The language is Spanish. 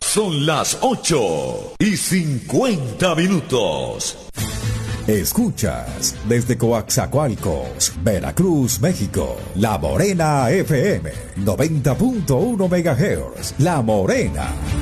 Son las 8:50. Escuchas desde Coaxacualcos, Veracruz, México, La Morena FM, 90.1 MHz, La Morena.